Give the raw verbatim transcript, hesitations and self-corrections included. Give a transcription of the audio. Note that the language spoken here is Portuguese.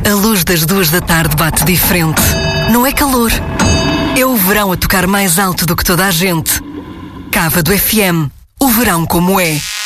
A luz das duas da tarde bate diferente. Não é calor. É o verão a tocar mais alto do que toda a gente. Cávado F M. O verão como é.